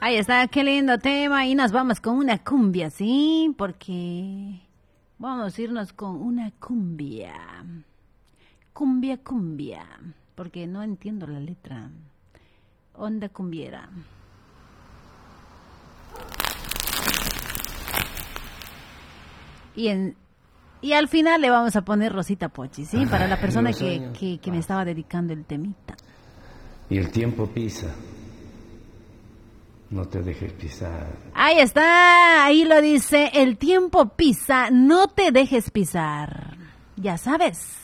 Ahí está, qué lindo tema. Y nos vamos con una cumbia, ¿sí? Porque vamos a irnos con una cumbia. Cumbia, cumbia. Porque no entiendo la letra. Onda cumbiera. Y al final le vamos a poner Rosita Pochi, ¿sí? Para la persona que me estaba dedicando el temita. Y el tiempo pisa. No te dejes pisar. Ahí está, ahí lo dice, el tiempo pisa, no te dejes pisar. Ya sabes.